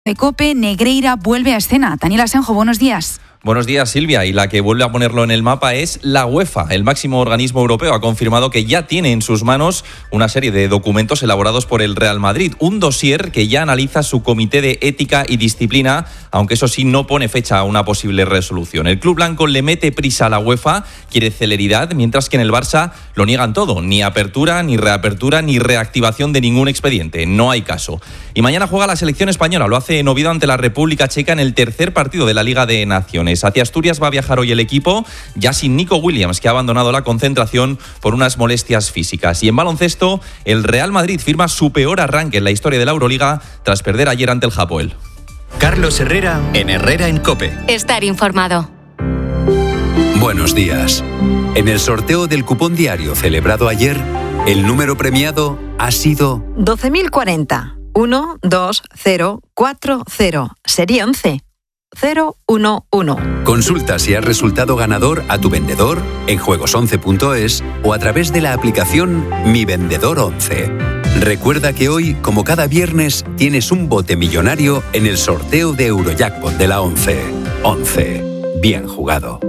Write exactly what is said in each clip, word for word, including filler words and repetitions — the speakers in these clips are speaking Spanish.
De COPE, Negreira vuelve a escena. Daniel Asenjo, buenos días. Buenos días, Silvia. Y la que vuelve a ponerlo en el mapa es la UEFA. El máximo organismo europeo ha confirmado que ya tiene en sus manos una serie de documentos elaborados por el Real Madrid. Un dossier que ya analiza su comité de ética y disciplina, aunque eso sí no pone fecha a una posible resolución. El club blanco le mete prisa a la UEFA, quiere celeridad, mientras que en el Barça lo niegan todo. Ni apertura, ni reapertura, ni reactivación de ningún expediente. No hay caso. Y mañana juega la selección española. Lo hace en Oviedo ante la República Checa en el tercer partido de la Liga de Naciones. Hacia Asturias va a viajar hoy el equipo, ya sin Nico Williams, que ha abandonado la concentración por unas molestias físicas. Y en baloncesto, el Real Madrid firma su peor arranque en la historia de la Euroliga tras perder ayer ante el Hapoel. Carlos Herrera en Herrera en COPE. Estar informado. Buenos días. En el sorteo del cupón diario celebrado ayer, el número premiado ha sido doce mil cuarenta. uno, dos, cero, cuatro, cero. Serie once. cero uno uno. Consulta si has resultado ganador a tu vendedor en juegos once punto es o a través de la aplicación Mi Vendedor once. Recuerda que hoy, como cada viernes, tienes un bote millonario en el sorteo de Eurojackpot de la once. once. Bien jugado.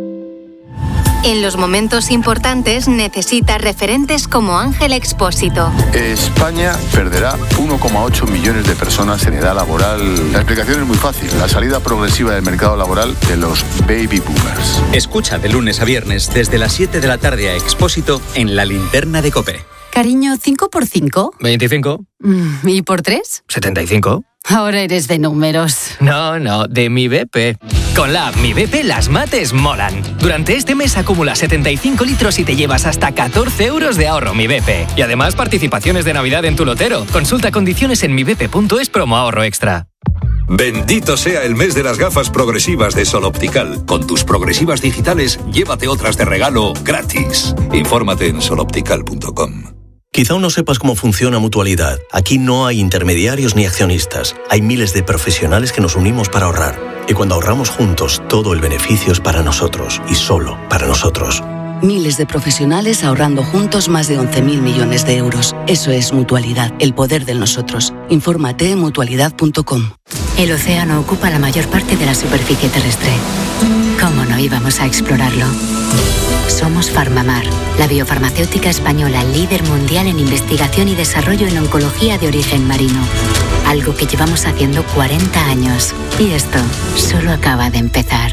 En los momentos importantes necesita referentes como Ángel Expósito. España perderá uno coma ocho millones de personas en edad laboral. La explicación es muy fácil. La salida progresiva del mercado laboral de los baby boomers. Escucha de lunes a viernes desde las siete de la tarde a Expósito en La Linterna de COPE. Cariño, ¿cinco por cinco? veinticinco. ¿Y por tres? setenta y cinco. Ahora eres de números. No, no, de Mi B P. Con la app Mi B P las mates molan. Durante este mes acumula setenta y cinco litros y te llevas hasta catorce euros de ahorro Mi B P. Y además participaciones de Navidad en tu lotero. Consulta condiciones en mi b p punto es promo ahorro extra. Bendito sea el mes de las gafas progresivas de Sol Optical. Con tus progresivas digitales, llévate otras de regalo gratis. Infórmate en sol optical punto com. Quizá aún no sepas cómo funciona Mutualidad. Aquí no hay intermediarios ni accionistas. Hay miles de profesionales que nos unimos para ahorrar. Y cuando ahorramos juntos, todo el beneficio es para nosotros y solo para nosotros. Miles de profesionales ahorrando juntos más de once mil millones de euros. Eso es Mutualidad, el poder del nosotros. Infórmate en mutualidad punto com. El océano ocupa la mayor parte de la superficie terrestre. ¿Cómo no íbamos a explorarlo? Somos Farmamar, la biofarmacéutica española líder mundial en investigación y desarrollo en oncología de origen marino. Algo que llevamos haciendo cuarenta años. Y esto solo acaba de empezar.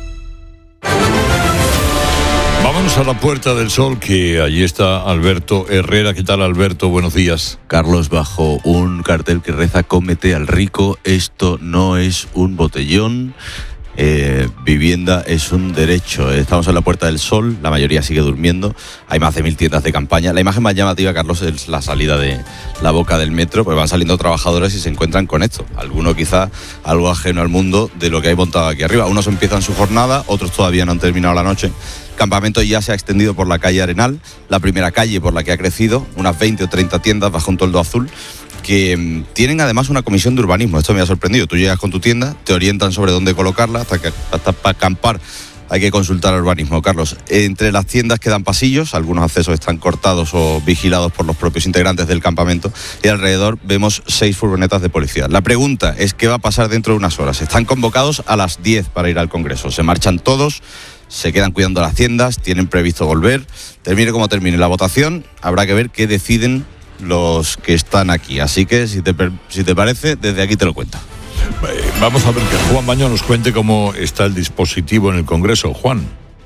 Vámonos a la Puerta del Sol, que allí está Alberto Herrera. ¿Qué tal, Alberto? Buenos días. Carlos, bajo un cartel que reza "Cómete al rico, esto no es un botellón". Eh, vivienda es un derecho. Estamos en la Puerta del Sol, la mayoría sigue durmiendo. Hay más de mil tiendas de campaña. La imagen más llamativa, Carlos, es la salida de la boca del metro, pues van saliendo trabajadores y se encuentran con esto. Algunos quizás algo ajeno al mundo de lo que hay montado aquí arriba. Unos empiezan su jornada, otros todavía no han terminado la noche. El campamento ya se ha extendido por la calle Arenal, la primera calle por la que ha crecido, unas veinte o treinta tiendas bajo un toldo azul, que tienen además una comisión de urbanismo. Esto me ha sorprendido. Tú llegas con tu tienda, te orientan sobre dónde colocarla, hasta que hasta para acampar hay que consultar al urbanismo. Carlos, entre las tiendas quedan pasillos, algunos accesos están cortados o vigilados por los propios integrantes del campamento, y alrededor vemos seis furgonetas de policía. La pregunta es qué va a pasar dentro de unas horas. Están convocados a las diez para ir al Congreso. Se marchan todos, se quedan cuidando las tiendas, tienen previsto volver. Termine como termine la votación, habrá que ver qué deciden los que están aquí. Así que, si te, si te parece, desde aquí te lo cuento. Vamos a ver que Juan Baño nos cuente cómo está el dispositivo en el Congreso. Juan.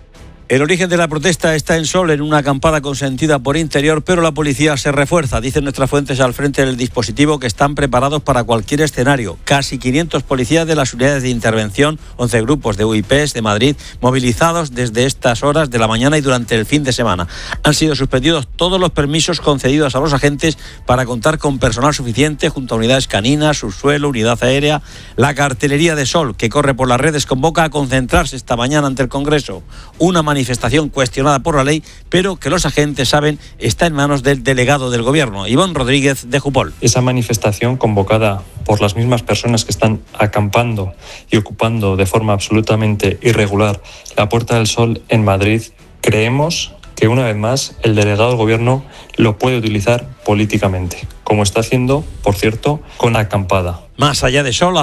El origen de la protesta está en Sol, en una acampada consentida por Interior, pero la policía se refuerza. Dicen nuestras fuentes al frente del dispositivo que están preparados para cualquier escenario. Casi quinientos policías de las unidades de intervención, once grupos de U I Pes de Madrid, movilizados desde estas horas de la mañana y durante el fin de semana. Han sido suspendidos todos los permisos concedidos a los agentes para contar con personal suficiente junto a unidades caninas, subsuelo, unidad aérea. La cartelería de Sol, que corre por las redes, convoca a concentrarse esta mañana ante el Congreso. Una manifestación cuestionada por la ley, pero que los agentes saben está en manos del delegado del Gobierno, Iván Rodríguez de Jupol. Esa manifestación, convocada por las mismas personas que están acampando y ocupando de forma absolutamente irregular la Puerta del Sol en Madrid, creemos que que una vez más el delegado del gobierno lo puede utilizar políticamente, como está haciendo, por cierto, con la acampada. Más allá de Sol,